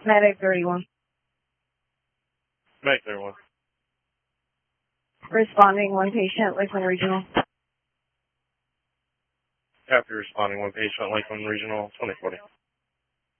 Medic 31. Medic 31. Responding, one patient, Lakeland Regional. After responding, one patient, Lakeland Regional, 2040.